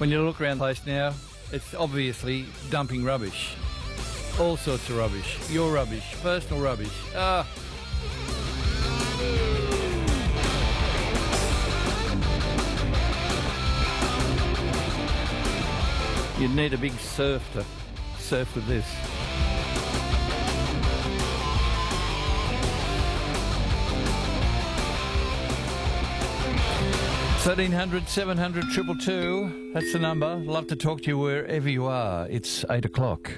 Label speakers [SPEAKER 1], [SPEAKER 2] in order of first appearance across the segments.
[SPEAKER 1] When you look around the place now, it's obviously dumping rubbish. All sorts of rubbish. Your rubbish, personal rubbish. You'd need a big surf to surf with this. $1300 700 222. That's the number. Love to talk to you wherever you are. It's 8 o'clock.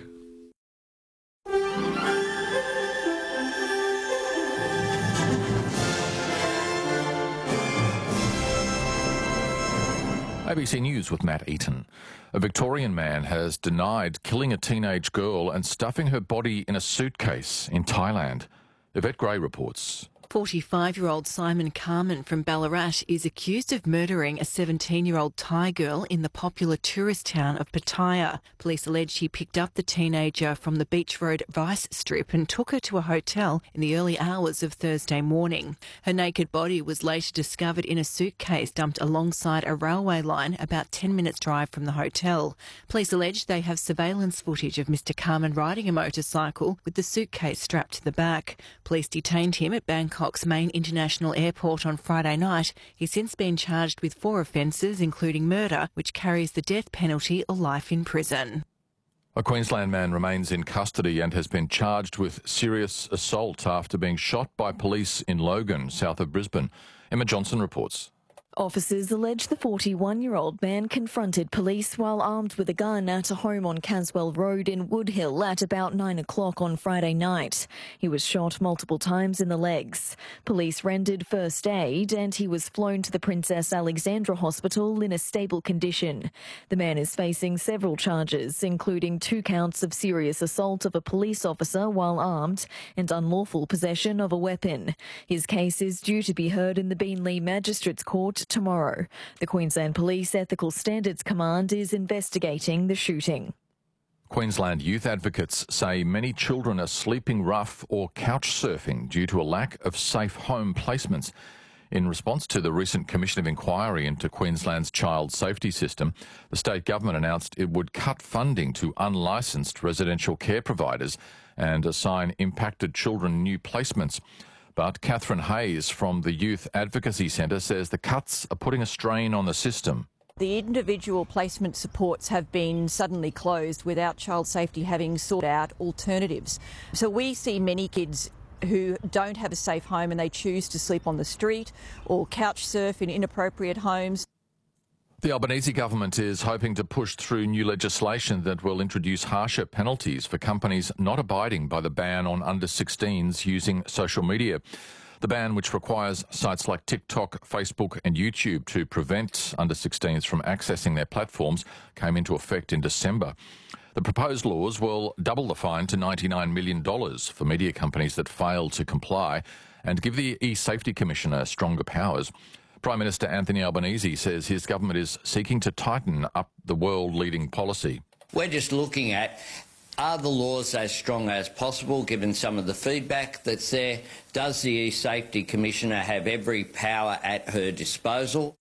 [SPEAKER 2] ABC News with Matt Eaton. A Victorian man has denied killing a teenage girl and stuffing her body in a suitcase in Thailand. Yvette Gray reports.
[SPEAKER 3] 45-year-old Simon Carman from Ballarat is accused of murdering a 17-year-old Thai girl in the popular tourist town of Pattaya. Police allege he picked up the teenager from the Beach Road Vice Strip and took her to a hotel in the early hours of Thursday morning. Her naked body was later discovered in a suitcase dumped alongside a railway line about 10 minutes' drive from the hotel. Police allege they have surveillance footage of Mr Carman riding a motorcycle with the suitcase strapped to the back. Police detained him at Bangkok's main international airport on Friday night. He's since been charged with 4 offences, including murder, which carries the death penalty or life in prison.
[SPEAKER 2] A Queensland man remains in custody and has been charged with serious assault after being shot by police in Logan, south of Brisbane. Emma Johnson reports.
[SPEAKER 4] Officers allege the 41-year-old man confronted police while armed with a gun at a home on Caswell Road in Woodhill at about 9 o'clock on Friday night. He was shot multiple times in the legs. Police rendered first aid and he was flown to the Princess Alexandra Hospital in a stable condition. The man is facing several charges, including 2 counts of serious assault of a police officer while armed and unlawful possession of a weapon. His case is due to be heard in the Beenleigh Magistrates Court tomorrow. The Queensland Police Ethical Standards Command is investigating the shooting.
[SPEAKER 2] Queensland youth advocates say many children are sleeping rough or couch surfing due to a lack of safe home placements. In response to the recent Commission of Inquiry into Queensland's child safety system, the state government announced it would cut funding to unlicensed residential care providers and assign impacted children new placements. But Catherine Hayes from the Youth Advocacy Centre says the cuts are putting a strain on the system.
[SPEAKER 5] The individual placement supports have been suddenly closed without child safety having sought out alternatives. So we see many kids who don't have a safe home and they choose to sleep on the street or couch surf in inappropriate homes.
[SPEAKER 2] The Albanese government is hoping to push through new legislation that will introduce harsher penalties for companies not abiding by the ban on under-16s using social media. The ban, which requires sites like TikTok, Facebook and YouTube to prevent under-16s from accessing their platforms, came into effect in December. The proposed laws will double the fine to $99 million for media companies that fail to comply and give the e-Safety Commissioner stronger powers. Prime Minister Anthony Albanese says his government is seeking to tighten up the world-leading policy.
[SPEAKER 6] We're just looking at, are the laws as strong as possible, given some of the feedback that's there? Does the e-Safety Commissioner have every power at her disposal?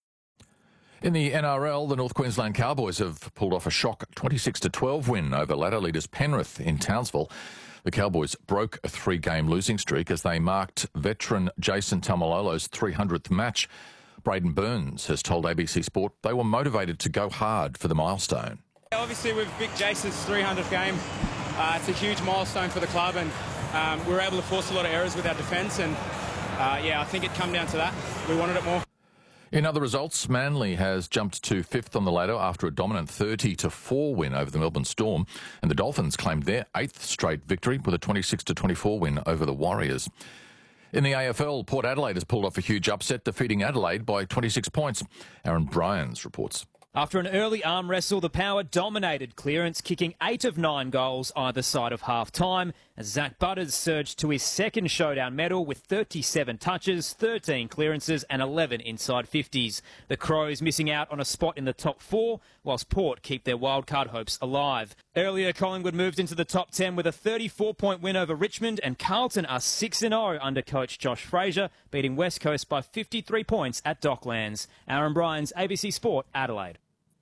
[SPEAKER 2] In the NRL, the North Queensland Cowboys have pulled off a shock 26-12 win over ladder leaders Penrith in Townsville. The Cowboys broke a 3-game losing streak as they marked veteran Jason Taumalolo's 300th match. Braden Burns has told ABC Sport they were motivated to go hard for the milestone.
[SPEAKER 7] Obviously, with Vic Jason's 300th game, it's a huge milestone for the club, and we were able to force a lot of errors with our defence, and I think it come down to that. We wanted it more.
[SPEAKER 2] In other results, Manly has jumped to 5th on the ladder after a dominant 30-4 win over the Melbourne Storm, and the Dolphins claimed their 8th straight victory with a 26-24 win over the Warriors. In the AFL, Port Adelaide has pulled off a huge upset, defeating Adelaide by 26 points. Aaron Bryans reports.
[SPEAKER 8] After an early arm wrestle, the Power dominated clearance, kicking 8 of 9 goals either side of half-time, as Zach Butters surged to his second showdown medal with 37 touches, 13 clearances and 11 inside 50s. The Crows missing out on a spot in the top 4, whilst Port keep their wildcard hopes alive. Earlier, Collingwood moved into the top 10 with a 34-point win over Richmond, and Carlton are 6-0 under coach Josh Fraser, beating West Coast by 53 points at Docklands. Aaron Bryans, ABC Sport, Adelaide.